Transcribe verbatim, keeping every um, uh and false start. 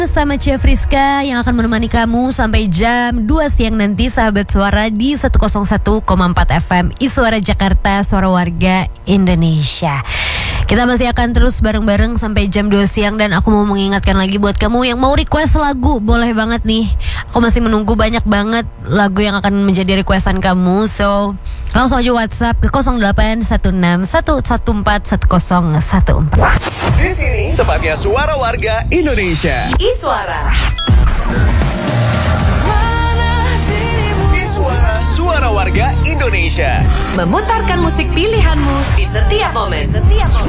Sama Cia Friska yang akan menemani kamu sampai jam dua siang nanti, sahabat suara, di seratus satu koma empat F M Isuara Jakarta, suara warga Indonesia. Kita masih akan terus bareng-bareng sampai jam dua siang. Dan aku mau mengingatkan lagi buat kamu yang mau request lagu, boleh banget nih. Aku masih menunggu banyak banget lagu yang akan menjadi requestan kamu. So langsung aja WhatsApp ke nol delapan satu enam satu satu empat satu nol satu empat. Di sini tempatnya suara warga Indonesia. Isuara. Isuara, suara warga Indonesia. Memutarkan musik pilihanmu di setiap momen. Setiap momen.